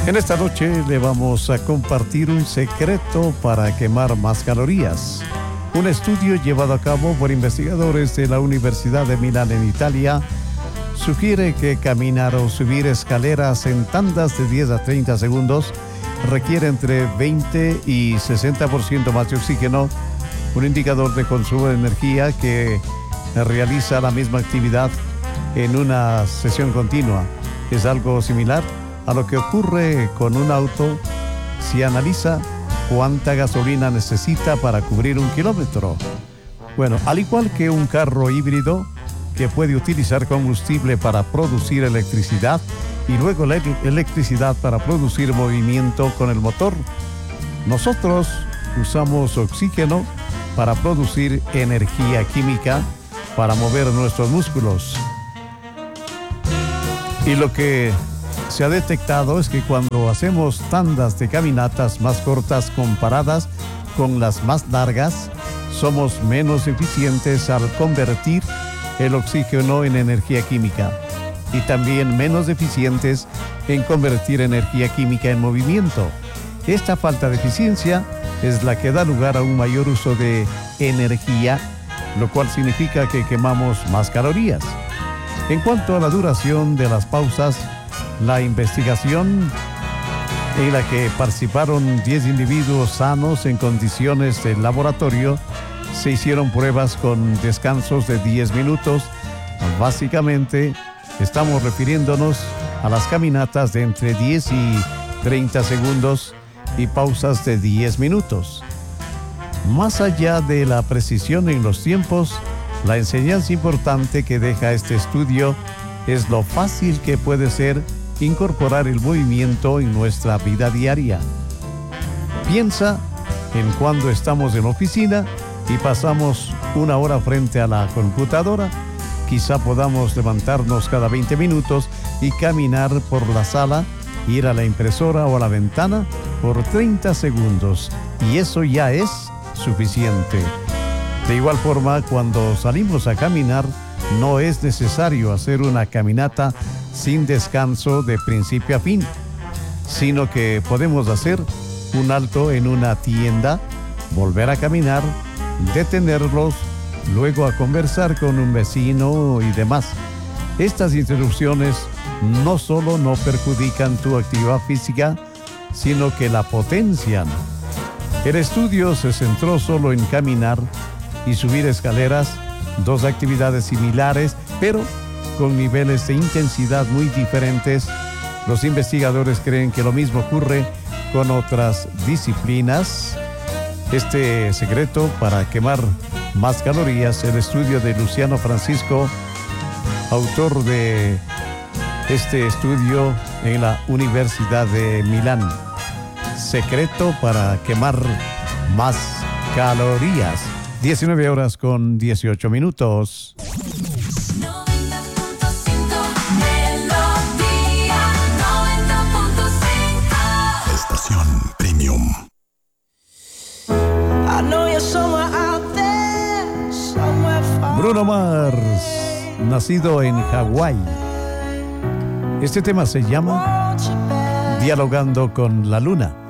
En esta noche le vamos a compartir un secreto para quemar más calorías. Un estudio llevado a cabo por investigadores de la Universidad de Milán en Italia sugiere que caminar o subir escaleras en tandas de 10 a 30 segundos requiere entre 20 y 60% más de oxígeno, un indicador de consumo de energía que realiza la misma actividad en una sesión continua. Es algo similar a lo que ocurre con un auto si analiza cuánta gasolina necesita para cubrir 1 kilómetro. Bueno, al igual que un carro híbrido que puede utilizar combustible para producir electricidad y luego la electricidad para producir movimiento con el motor, nosotros usamos oxígeno para producir energía química para mover nuestros músculos. Y lo que se ha detectado es que cuando hacemos tandas de caminatas más cortas comparadas con las más largas, somos menos eficientes al convertir el oxígeno en energía química y también menos eficientes en convertir energía química en movimiento. Esta falta de eficiencia es la que da lugar a un mayor uso de energía, lo cual significa que quemamos más calorías. En cuanto a la duración de las pausas, la investigación en la que participaron 10 individuos sanos en condiciones de laboratorio, se hicieron pruebas con descansos de 10 minutos. Básicamente, estamos refiriéndonos a las caminatas de entre 10 y 30 segundos y pausas de 10 minutos. Más allá de la precisión en los tiempos, la enseñanza importante que deja este estudio es lo fácil que puede ser incorporar el movimiento en nuestra vida diaria. Piensa en cuando estamos en la oficina y pasamos 1 hora frente a la computadora. Quizá podamos levantarnos cada 20 minutos y caminar por la sala, ir a la impresora o a la ventana por 30 segundos. Y eso ya es suficiente. De igual forma, cuando salimos a caminar, no es necesario hacer una caminata sin descanso de principio a fin, sino que podemos hacer un alto en una tienda, volver a caminar, detenerlos, luego a conversar con un vecino y demás. Estas interrupciones no solo no perjudican tu actividad física, sino que la potencian. El estudio se centró solo en caminar y subir escaleras, dos actividades similares, pero con niveles de intensidad muy diferentes. Los investigadores creen que lo mismo ocurre con otras disciplinas. Este secreto para quemar más calorías, el estudio de Luciano Francisco, autor de este estudio en la Universidad de Milán. Secreto para quemar más calorías. 19 horas con 18 minutos. Estación Premium. Bruno Mars, nacido en Hawái. Este tema se llama Dialogando con la Luna.